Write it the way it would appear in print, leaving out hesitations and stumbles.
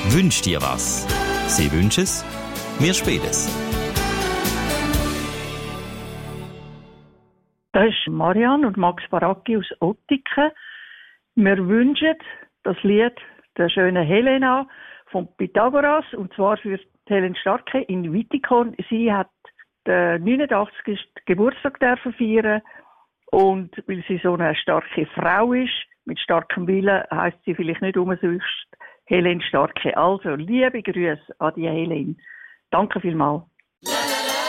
Wünsch dir was. Sie wünschen es, wir spielen es. Das ist Marianne und Max Baracchi aus Ottiken. Wir wünschen das Lied der schönen Helena von Pythagoras, und zwar für Helen Starke in Wittikon. Sie hat den 89. Geburtstag feiern, und weil sie so eine starke Frau ist, mit starkem Willen, heisst sie vielleicht nicht umsonst Helen Starke. Also, liebe Grüße an die Helen. Danke vielmals.